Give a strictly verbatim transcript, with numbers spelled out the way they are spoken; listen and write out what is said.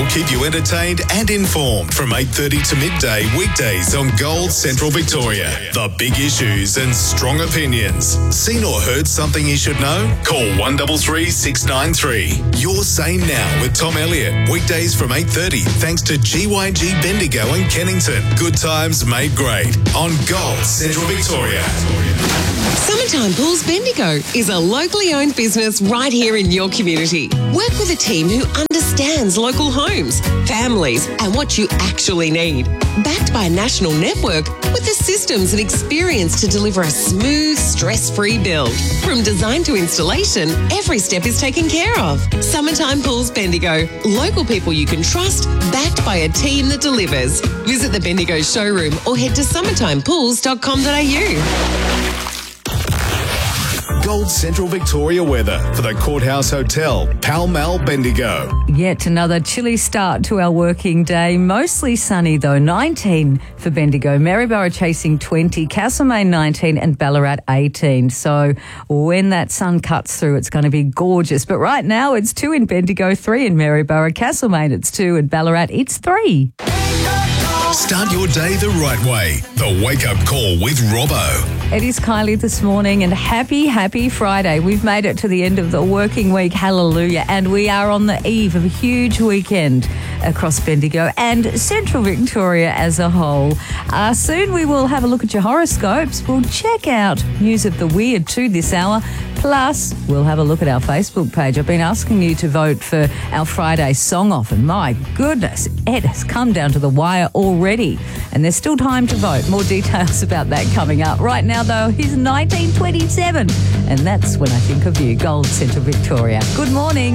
will keep you entertained and informed from eight thirty to midday weekdays on Gold Central Victoria. The big issues and strong opinions. Seen or heard something you should know? Call one three three, six nine three. You're Sane Now with Tom Elliott. Weekdays from eight thirty thanks to G Y G Bendigo and Kennington. Good times made great on Gold Central Victoria. Summertime Pools Bendigo is a locally owned business right here in your community. Work with a team who understands local homes, families, and what you actually need. Backed by a national network with the systems and experience to deliver a smooth, stress-free build. From design to installation, every step is taken care of. Summertime Pools Bendigo. Local people you can trust, backed by a team that delivers. Visit the Bendigo showroom or head to summertime pools dot com dot a u. Gold Central Victoria weather for the Courthouse Hotel, Pall Mall, Bendigo. Yet another chilly start to our working day. Mostly sunny though. nineteen for Bendigo. Maryborough chasing twenty, Castlemaine nineteen and Ballarat eighteen. So when that sun cuts through, it's going to be gorgeous. But right now it's two in Bendigo, three in Maryborough. Castlemaine it's two and Ballarat it's three. Start your day the right way. The Wake Up Call with Robbo. It is Kylie this morning and happy, happy Friday. We've made it to the end of the working week, hallelujah, and we are on the eve of a huge weekend across Bendigo and Central Victoria as a whole. Uh, soon we will have a look at your horoscopes. We'll check out News of the Weird too this hour. Plus, we'll have a look at our Facebook page. I've been asking you to vote for our Friday song off, and my goodness, it has come down to the wire already. And there's still time to vote. More details about that coming up. Right now, though, he's nineteen twenty-seven, and that's when I think of you, Gold Central Victoria. Good morning.